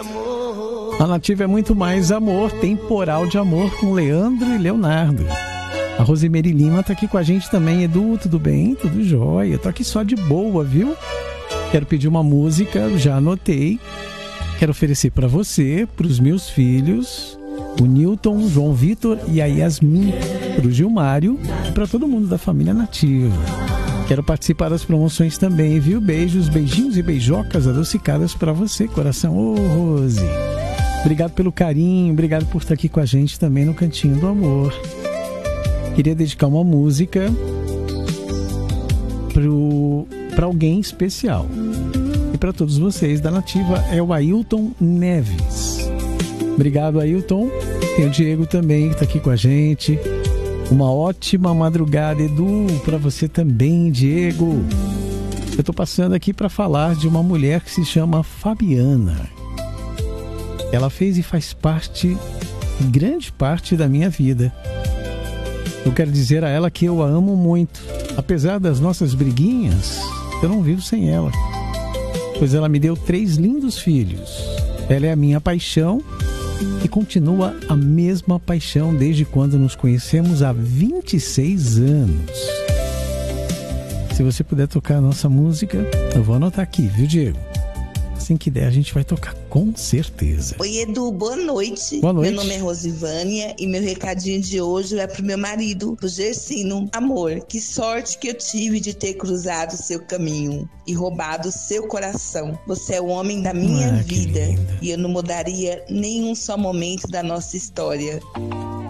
A Nativa é muito mais amor, temporal de amor com Leandro e Leonardo. A Rosemary Lima tá aqui com a gente também. Edu, tudo bem? Tudo jóia. Tô aqui só de boa, viu? Quero pedir uma música, já anotei. Quero oferecer para você, para os meus filhos, o Newton, o João Vitor e a Yasmin, para o Gilmário e para todo mundo da família Nativa. Quero participar das promoções também, viu? Beijos, beijinhos e beijocas adocicadas para você, coração. Ô, Rose. Obrigado pelo carinho, obrigado por estar aqui com a gente também no Cantinho do Amor. Queria dedicar uma música para alguém especial. E para todos vocês da Nativa é o Ailton Neves. Obrigado, Ailton. Tem o Diego também que está aqui com a gente. Uma ótima madrugada, Edu, para você também, Diego. Eu estou passando aqui para falar de uma mulher que se chama Fabiana. Ela fez e faz parte, grande parte da minha vida. Eu quero dizer a ela que eu a amo muito. Apesar das nossas briguinhas, eu não vivo sem ela. Pois ela me deu 3 lindos filhos. Ela é a minha paixão e continua a mesma paixão desde quando nos conhecemos há 26 anos. Se você puder tocar a nossa música, eu vou anotar aqui, viu, Diego? Assim que der, a gente vai tocar com certeza. Oi, Edu, boa noite. Boa noite. Meu nome é Rosivânia e meu recadinho de hoje é pro meu marido, pro Gersino. Amor, que sorte que eu tive de ter cruzado seu caminho e roubado seu coração. Você é o homem da minha vida e eu não mudaria nenhum só momento da nossa história.